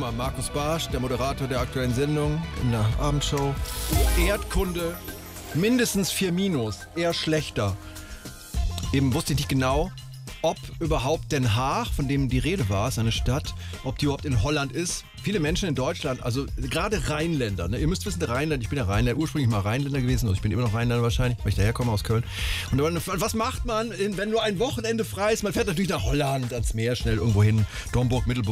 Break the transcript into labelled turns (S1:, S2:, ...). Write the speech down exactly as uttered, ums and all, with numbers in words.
S1: mal, Markus Barsch, der Moderator der aktuellen Sendung in der Abendshow. Erdkunde, mindestens vier Minus, eher schlechter. Eben wusste ich nicht genau, ob überhaupt Den Haag, von dem die Rede war, ist eine Stadt, ob die überhaupt in Holland ist. Viele Menschen in Deutschland, also gerade Rheinländer, ne? Ihr müsst wissen, der Rheinland, ich bin ja Rheinländer, ursprünglich mal Rheinländer gewesen, also ich bin immer noch Rheinländer wahrscheinlich, weil ich daherkomme aus Köln. Und was macht man, wenn nur ein Wochenende frei ist? Man fährt natürlich nach Holland, ans Meer, schnell irgendwo hin, Domburg, Middelburg.